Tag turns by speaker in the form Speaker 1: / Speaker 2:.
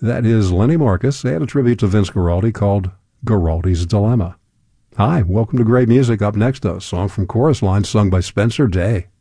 Speaker 1: That is Lenny Marcus and a tribute to Vince Guaraldi called Guaraldi's Dilemma. Hi, welcome to Great Music. Up next, a song from Chorus Line sung by Spencer Day.